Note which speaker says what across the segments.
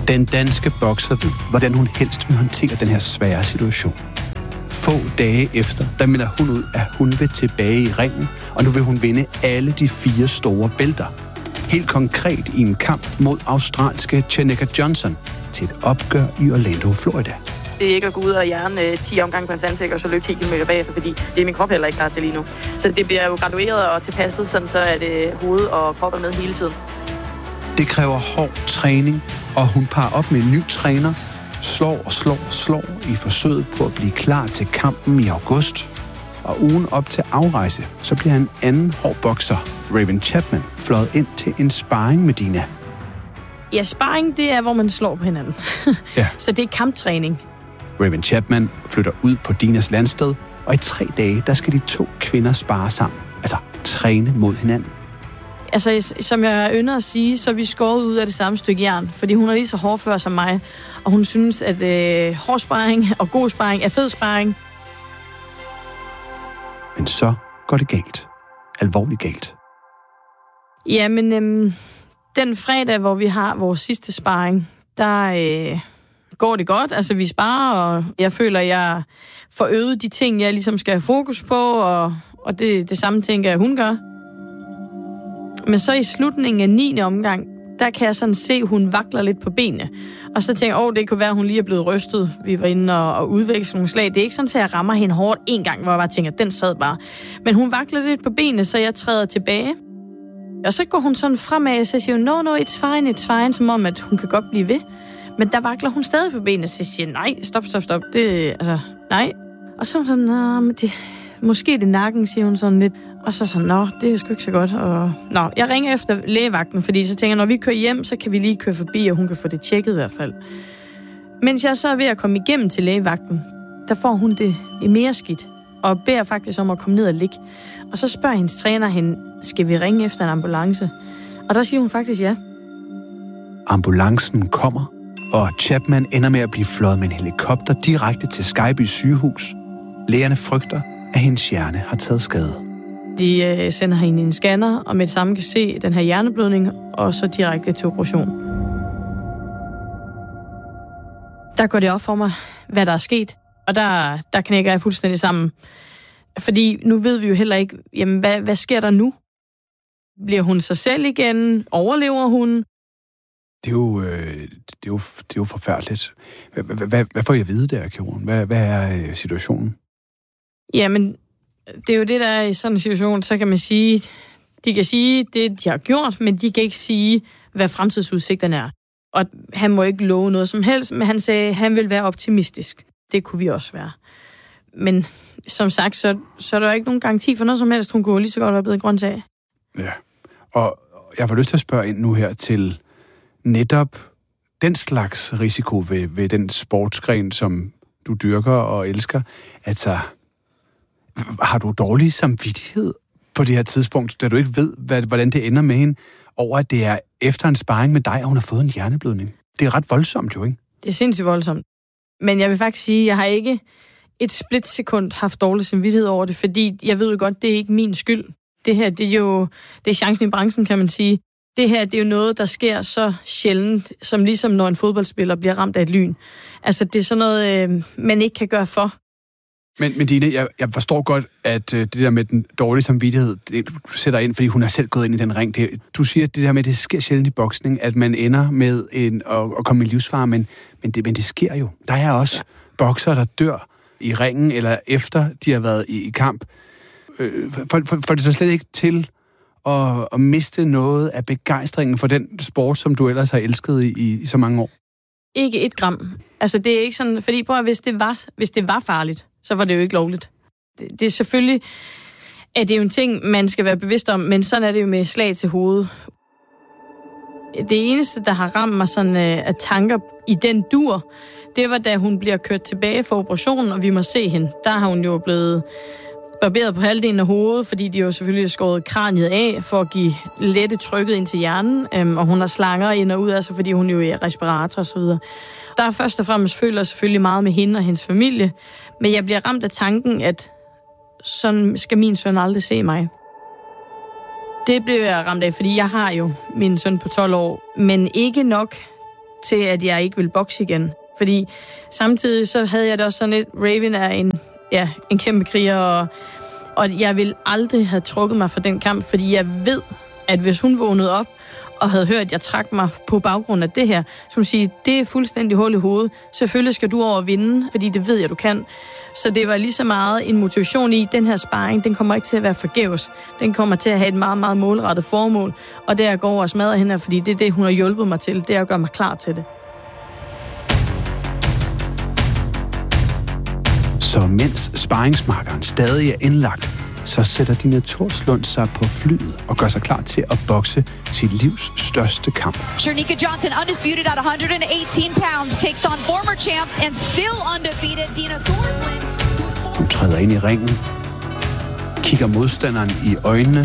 Speaker 1: Den danske bokser ved, hvordan hun helst vil håndtere den her svære situation. Få dage efter, der melder hun ud, at hun vil tilbage i ringen, og nu vil hun vinde alle de 4 store bælter. Helt konkret i en kamp mod australske Cheneka Johnson til et opgør i Orlando, Florida.
Speaker 2: Det er ikke at gå ud og hjerne 10 omgange på hans ansigt, og så løbe 10 km bagefter, fordi det er min krop heller ikke klar til lige nu. Så det bliver jo gradueret og tilpasset, sådan så er det hoved og krop er med hele tiden.
Speaker 1: Det kræver hård træning, og hun parer op med en ny træner, slår i forsøget på at blive klar til kampen i august. Og ugen op til afrejse, så bliver en anden hård bokser, Raven Chapman, fløjet ind til en sparring med Dina.
Speaker 3: Ja, sparring, det er, hvor man slår på hinanden.
Speaker 1: Ja.
Speaker 3: Så det er kamptræning.
Speaker 1: Raven Chapman flytter ud på Dinas landsted, og i 3 dage, der skal de 2 kvinder spare sammen. Altså træne mod hinanden.
Speaker 3: Altså, som jeg ynder at sige, så er vi skåret ud af det samme stykke jern, fordi hun er lige så hårdfør som mig, og hun synes, at hård sparring og god sparring er fed sparring.
Speaker 1: Men så går det galt. Alvorligt galt.
Speaker 3: Jamen, den fredag, hvor vi har vores sidste sparring, der går det godt. Altså, vi sparer, og jeg føler, at jeg får øget de ting, jeg ligesom skal have fokus på, og det samme tænker jeg, hun gør. Men så i slutningen af 9. omgang, der kan jeg sådan se, at hun vakler lidt på benene. Og så tænker jeg, det kunne være, at hun lige er blevet rystet. Vi var inde og udveksle nogle slag. Det er ikke sådan, at jeg rammer hende hårdt en gang, hvor jeg bare tænker, den sad bare. Men hun vakler lidt på benene, så jeg træder tilbage. Og så går hun sådan fremad, og så siger hun, no, it's fine, som om, at hun kan godt blive ved. Men der vakler hun stadig på benene, så siger nej, stop. Nej. Og så er hun sådan, men måske det er nakken, siger hun sådan lidt. Og så sådan, det er sgu ikke så godt. Og jeg ringer efter lægevagten, fordi så tænker jeg, når vi kører hjem, så kan vi lige køre forbi, og hun kan få det tjekket i hvert fald. Mens jeg så er ved at komme igennem til lægevagten, der får hun det mere skidt, og beder faktisk om at komme ned og ligge. Og så spørger hendes træner hende, skal vi ringe efter en ambulance? Og der siger hun faktisk ja.
Speaker 1: Ambulancen kommer, og Chapman ender med at blive fløjet med en helikopter direkte til Skyby sygehus. Lægerne frygter, at hendes hjerne har taget skade.
Speaker 3: De sender hende i en scanner, og med det samme kan se den her hjerneblødning, og så direkte til operation. Der går det op for mig, hvad der er sket, og der knækker jeg fuldstændig sammen. Fordi nu ved vi jo heller ikke, jamen, hvad sker der nu? Bliver hun sig selv igen? Overlever hun?
Speaker 1: Det er jo forfærdeligt. Hvad får jeg at vide der, kirurgen? Hvad er situationen?
Speaker 3: Jamen, det er jo det, der er i sådan en situation, så kan man sige, de kan sige det, de har gjort, men de kan ikke sige, hvad fremtidsudsigterne er. Og han må ikke love noget som helst, men han sagde, at han vil være optimistisk. Det kunne vi også være. Men som sagt, så er der ikke nogen garanti for noget som helst. Hun kunne lige så godt være blevet grøntsag.
Speaker 1: Ja, og jeg får lyst til at spørge ind nu her til netop den slags risiko ved den sportsgren, som du dyrker og elsker. Altså, har du dårlig samvittighed på det her tidspunkt, da du ikke ved, hvordan det ender med hende, over at det er efter en sparring med dig, og hun har fået en hjerneblødning? Det er ret voldsomt jo, ikke?
Speaker 3: Det er sindssygt voldsomt. Men jeg vil faktisk sige, at jeg har ikke et splitsekund haft dårlig samvittighed over det, fordi jeg ved jo godt, det er ikke min skyld. Det her, det er chancen i branchen, kan man sige. Det her, det er jo noget, der sker så sjældent, som ligesom når en fodboldspiller bliver ramt af et lyn. Altså, det er sådan noget, man ikke kan gøre for.
Speaker 1: Men Dina, jeg forstår godt, at det der med den dårlige samvittighed, det, du sætter ind, fordi hun er selv gået ind i den ring. Du siger, at det der med, det sker sjældent i boksning, at man ender med at komme i livsfare, men det sker jo. Der er også bokser, der dør i ringen, eller efter de har været i kamp. Får det så slet ikke til at miste noget af begejstringen for den sport, som du ellers har elsket i så mange år?
Speaker 3: Ikke et gram. Altså, det er ikke sådan, fordi hvis det var farligt, så var det jo ikke lovligt. Det er selvfølgelig, at det er jo en ting, man skal være bevidst om, men sådan er det jo med slag til hovedet. Det eneste, der har ramt mig sådan af tanker i den dur, det var, da hun bliver kørt tilbage for operationen, og vi må se hende. Der har hun jo blevet barberet på halvdelen af hovedet, fordi de jo selvfølgelig har skåret kraniet af for at give lette trykket ind til hjernen, og hun har slanger ind og ud, altså fordi hun jo er respirator og så videre. Der er først og fremmest føler selvfølgelig meget med hende og hendes familie, men jeg bliver ramt af tanken, at sådan skal min søn aldrig se mig. Det blev jeg ramt af, fordi jeg har jo min søn på 12 år, men ikke nok til, at jeg ikke vil bokse igen. Fordi samtidig så havde jeg det også sådan lidt, Raven er en kæmpe kriger, og jeg ville aldrig have trukket mig fra den kamp, fordi jeg ved, at hvis hun vågnede op og havde hørt, at jeg trak mig på baggrund af det her, så hun siger, det er fuldstændig hul i hovedet. Selvfølgelig skal du over at vinde, fordi det ved jeg, du kan. Så det var lige så meget en motivation i, den her sparring, den kommer ikke til at være forgæves. Den kommer til at have et meget, meget målrettet formål, og det er at gå over og smadre hende, fordi det er det, hun har hjulpet mig til. Det er at gøre mig klar til det.
Speaker 1: Så mens sparringsmarkeren stadig er indlagt, så sætter Dina Thorslund sig på flyet og gør sig klar til at bokse sit livs største kamp.
Speaker 4: Shernika Johnson, undisputed at 118 pounds, takes on former champ and still undefeated Dina Thorslund.
Speaker 1: Hun træder ind i ringen, kigger modstanderen i øjnene.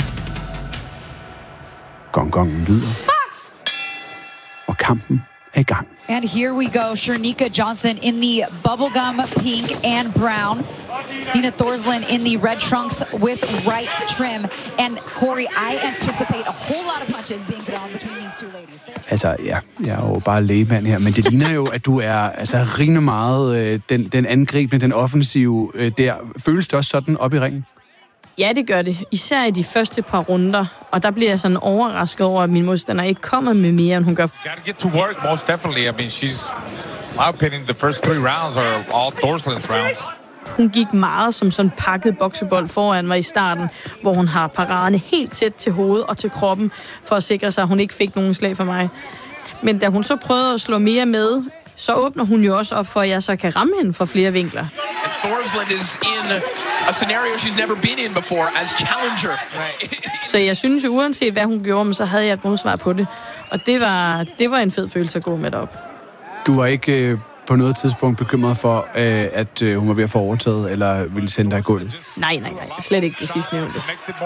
Speaker 1: Gongongen lyder. Og kampen er i gang.
Speaker 4: And here we go, Shernika Johnson in the bubblegum pink and brown. Dina Thorslund in the red trunks with right trim. And Corey, I anticipate a whole lot of punches being thrown between these two ladies.
Speaker 1: Altså, ja, jeg er jo bare lægemand her, men det ligner jo, at du er rimelig meget den angribende, den offensive der. Føles det også sådan op i ringen?
Speaker 3: Ja, det gør det. Især i de første par runder. Og der bliver jeg sådan overrasket over, at min modstander ikke kommer med mere, end hun gør.
Speaker 5: Gotta get to work, most definitely. I mean, she's, my opinion, the first 3 rounds are all Thorslund's rounds.
Speaker 3: Hun gik meget som sådan pakket boksebold foran mig i starten, hvor hun har paraderne helt tæt til hovedet og til kroppen, for at sikre sig, at hun ikke fik nogen slag fra mig. Men da hun så prøvede at slå mere med, så åbner hun jo også op for, at jeg så kan ramme hende fra flere vinkler.
Speaker 6: And Thorslund is in a scenario she's never been in before as challenger.
Speaker 3: Så jeg synes jo, uanset hvad hun gjorde, så havde jeg et modsvar på det. Og det var en fed følelse at gå med derop.
Speaker 1: Du var ikke på noget tidspunkt bekymret for, at hun var ved at få overtaget, eller ville sende dig i gulvet?
Speaker 3: Nej. Slet ikke det sidste nævnte.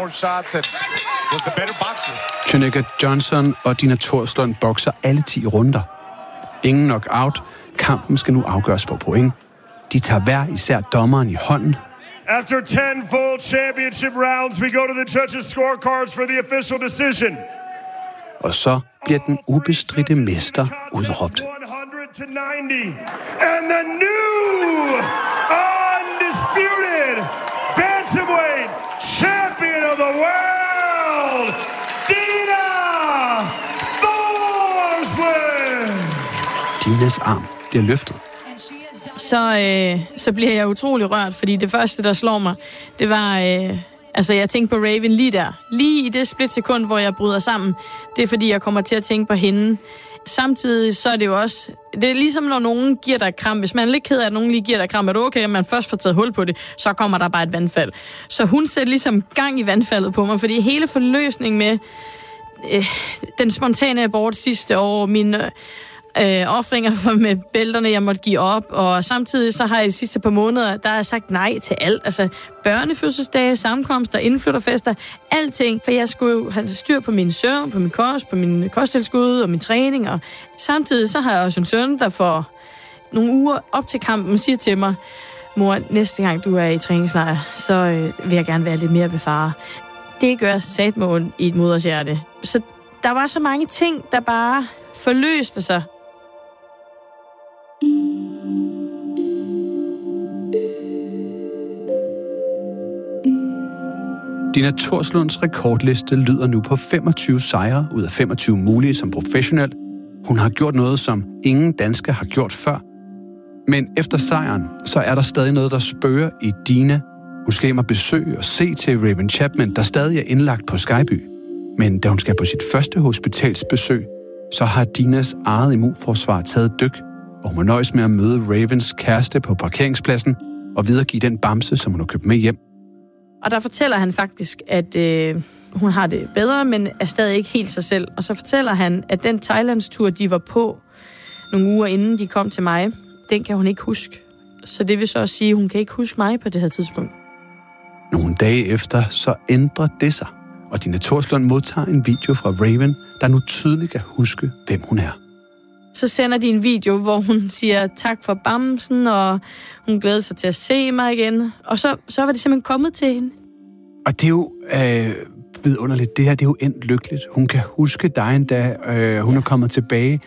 Speaker 1: Shernika Johnson og Dina Thorslund bokser alle 10 runder. Ingen knockout. Kampen skal nu afgøres på point. De tager hver især dommeren i hånden.
Speaker 7: After 10 full championship rounds, we go to the judges' scorecards for the official decision.
Speaker 1: Og så bliver den ubestridte mester udråbt.
Speaker 7: 100-90. And the new undisputed bantamweight champion of the world, Dina Thorslund.
Speaker 1: Dinas arm bliver løftet.
Speaker 3: Så bliver jeg utrolig rørt, fordi det første, der slår mig, det var... jeg tænkte på Raven lige der. Lige i det splitsekund, hvor jeg bryder sammen. Det er, fordi jeg kommer til at tænke på hende. Samtidig så er det jo også... Det er ligesom, når nogen giver dig kram. Hvis man er lidt ked af, at nogen lige giver dig kram, er det okay, at man først får taget hul på det, så kommer der bare et vandfald. Så hun sætter ligesom gang i vandfaldet på mig, fordi hele forløsningen med den spontane abort sidste år, mine... offringer med bælterne, jeg måtte give op, og samtidig så har jeg de sidste par måneder, der har jeg sagt nej til alt. Altså børnefødselsdage, sammenkomster, indflytterfester, alting, for jeg skulle jo have styr på min søvn, på min kost, på min kosttilskud og min træning, og samtidig så har jeg også en søn, der for nogle uger op til kampen siger til mig, mor, næste gang du er i træningslejr, så vil jeg gerne være lidt mere ved far. Det gør satmål i et moders hjerte. Så der var så mange ting, der bare forløste sig.
Speaker 1: Dina Thorslunds rekordliste lyder nu på 25 sejre ud af 25 mulige som professionel. Hun har gjort noget, som ingen dansker har gjort før. Men efter sejren, så er der stadig noget, der spøger i Dina. Hun skal hjem og besøge og se til Raven Chapman, der stadig er indlagt på Skyby. Men da hun skal på sit første hospitalsbesøg, så har Dinas eget immunforsvar taget dyk, og hun må nøjes med at møde Ravens kæreste på parkeringspladsen og videregive den bamse, som hun har købt med hjem.
Speaker 3: Og der fortæller han faktisk, at hun har det bedre, men er stadig ikke helt sig selv. Og så fortæller han, at den Thailandstur, de var på nogle uger inden de kom til mig, den kan hun ikke huske. Så det vil så også sige, at hun kan ikke huske mig på det her tidspunkt.
Speaker 1: Nogle dage efter, så ændrer det sig, og Dina Thorslund modtager en video fra Raven, der nu tydeligt kan huske, hvem hun er.
Speaker 3: Så sender de en video, hvor hun siger tak for bamsen, og hun glæder sig til at se mig igen. Og så var det simpelthen kommet til hende.
Speaker 1: Og det er jo vidunderligt. Det her, det er jo endt lykkeligt. Hun kan huske dig endda. Hun er kommet tilbage.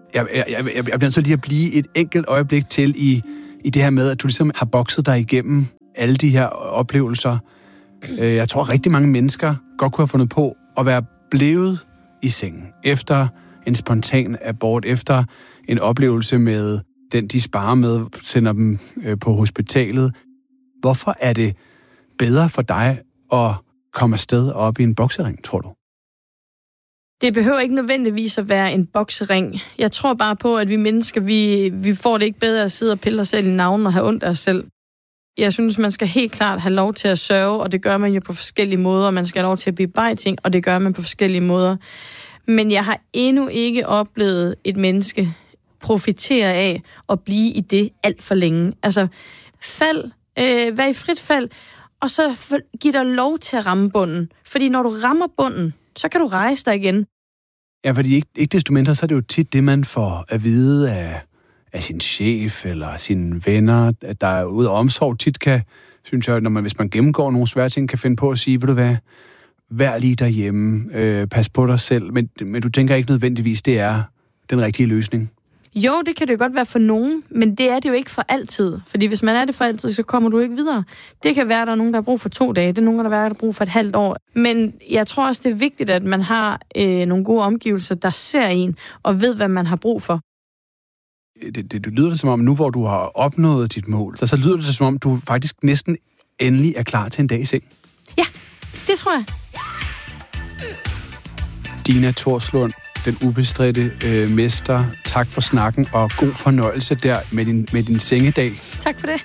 Speaker 1: Jeg bliver nødt til lige at blive et enkelt øjeblik til i det her med, at du ligesom har bokset dig igennem alle de her oplevelser. Jeg tror, rigtig mange mennesker godt kunne have fundet på at være blevet i sengen efter en spontan abort, efter en oplevelse med den, de sparer med, sender dem på hospitalet. Hvorfor er det bedre for dig at komme afsted op i en boksering, tror du?
Speaker 3: Det behøver ikke nødvendigvis at være en boksering. Jeg tror bare på, at vi mennesker, vi får det ikke bedre at sidde og pille os selv i navnen og have ondt af os selv. Jeg synes, man skal helt klart have lov til at sørge, og det gør man jo på forskellige måder. Man skal have lov til at bearbejde ting, og det gør man på forskellige måder. Men jeg har endnu ikke oplevet et menneske profitere af at blive i det alt for længe. Altså, vær i frit fald, og så giv dig lov til at ramme bunden. Fordi når du rammer bunden, så kan du rejse dig igen.
Speaker 1: Ja, fordi ikke desto mindre, så er det jo tit det, man får at vide af sin chef eller sine venner, at der er ude af omsorg tit kan, synes jeg, hvis man gennemgår nogle svære ting, kan finde på at sige, ved du hvad, vær lige derhjemme, pas på dig selv, men du tænker ikke nødvendigvis, det er den rigtige løsning.
Speaker 3: Jo, det kan det jo godt være for nogen, men det er det jo ikke for altid. Fordi hvis man er det for altid, så kommer du ikke videre. Det kan være, at der er nogen, der har brug for 2 dage. Det er nogen, der har brug for et halvt år. Men jeg tror også, det er vigtigt, at man har nogle gode omgivelser, der ser en og ved, hvad man har brug for.
Speaker 1: Det lyder det som om, nu hvor du har opnået dit mål, så lyder det som om, du faktisk næsten endelig er klar til en dag i seng.
Speaker 3: Ja, det tror jeg.
Speaker 1: Dina Thorslund, den ubestridte mester. Tak for snakken, og god fornøjelse der med din sengedag.
Speaker 3: Tak for det.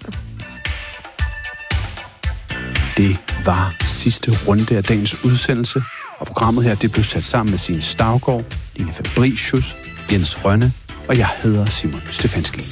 Speaker 1: Det var sidste runde af dagens udsendelse, og programmet her, det blev sat sammen med Signe Staugaard, Line Fabricius, Jens Rønne, og jeg hedder Simon Stefanski.